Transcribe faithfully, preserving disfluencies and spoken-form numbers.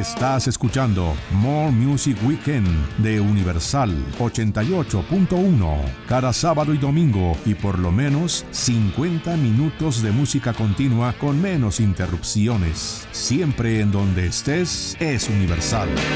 Estás escuchando More Music Weekend de Universal ochenta y ocho punto uno. Cada sábado y domingo y por lo menos cincuenta minutos de música continua con menos interrupciones. Siempre en donde estés es Universal.